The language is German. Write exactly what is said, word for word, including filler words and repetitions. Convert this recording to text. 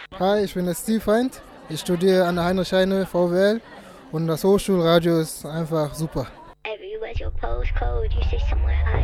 Hi, ich bin der Steve Feind. Ich studiere an der Heinrich-Heine V W L und das Hochschulradio ist einfach super. Everywhere's your postcode, you say somewhere I